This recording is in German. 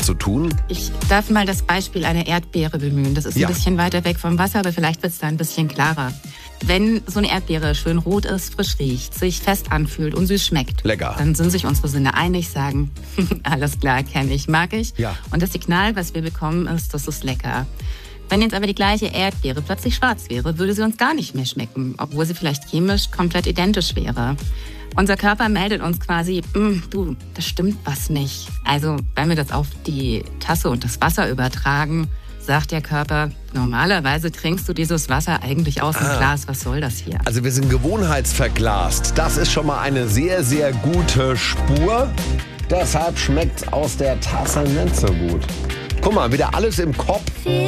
zu tun? Ich darf mal das Beispiel einer Erdbeere bemühen. Das ist ein bisschen weiter weg vom Wasser, aber vielleicht wird es da ein bisschen klarer. Wenn so eine Erdbeere schön rot ist, frisch riecht, sich fest anfühlt und süß schmeckt, lecker, dann sind sich unsere Sinne einig, sagen, alles klar, kenne ich, mag ich. Ja. Und das Signal, was wir bekommen, ist, das ist lecker. Wenn jetzt aber die gleiche Erdbeere plötzlich schwarz wäre, würde sie uns gar nicht mehr schmecken, obwohl sie vielleicht chemisch komplett identisch wäre. Unser Körper meldet uns quasi, du, das stimmt was nicht. Also wenn wir das auf die Tasse und das Wasser übertragen, sagt der Körper, normalerweise trinkst du dieses Wasser eigentlich aus dem Glas. Was soll das hier? Also wir sind gewohnheitsverglast. Das ist schon mal eine sehr, sehr gute Spur. Deshalb schmeckt's aus der Tasse nicht so gut. Guck mal, wieder alles im Kopf.